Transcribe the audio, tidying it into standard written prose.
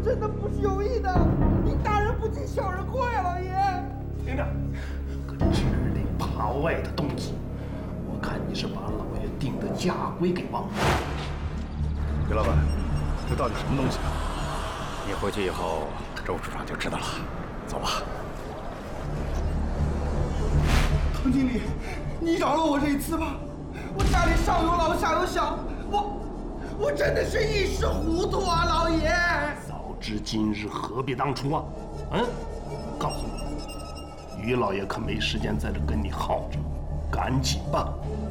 真的不是有意的，你大人不计小人过呀，老爷。 听着，个指里扒外的动机，我看你是把老爷定的家规给忘了。 于老板，这到底什么东西啊？ 你回去以后，周处长就知道了。走吧。 唐经理，你饶了我这一次吧，我家里上有老下有小，我真的是一时糊涂啊，老爷。 早知今日，何必当初啊？告诉你，于老爷可没时间在这跟你耗着，赶紧办。